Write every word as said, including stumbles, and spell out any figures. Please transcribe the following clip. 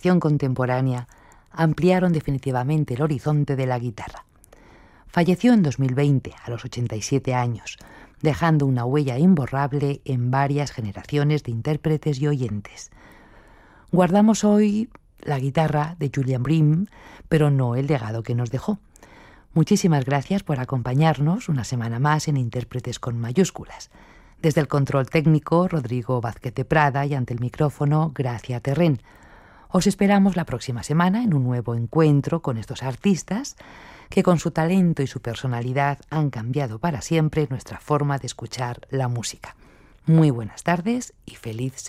creación contemporánea ampliaron definitivamente el horizonte de la guitarra. Falleció en dos mil veinte, a los ochenta y siete años, dejando una huella imborrable en varias generaciones de intérpretes y oyentes. Guardamos hoy la guitarra de Julian Bream, pero no el legado que nos dejó. Muchísimas gracias por acompañarnos una semana más en Intérpretes con mayúsculas. Desde el control técnico, Rodrigo Vázquez de Prada, y ante el micrófono, Gracia Terrén. Os esperamos la próxima semana en un nuevo encuentro con estos artistas que con su talento y su personalidad han cambiado para siempre nuestra forma de escuchar la música. Muy buenas tardes y feliz semana.